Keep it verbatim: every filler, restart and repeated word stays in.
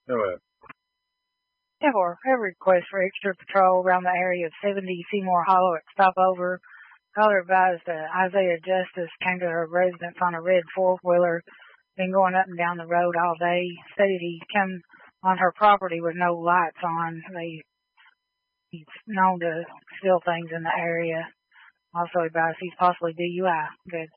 Go ahead. Yeah, for every request for extra patrol around the area of seventy Seymour Hollow at Stopover. Caller advised uh, Isaiah Justice came to her residence on a red four-wheeler, been going up and down the road all day. Stated he come on her property with no lights on. They, he's known to steal things in the area. Also advised he's possibly D U I. Good.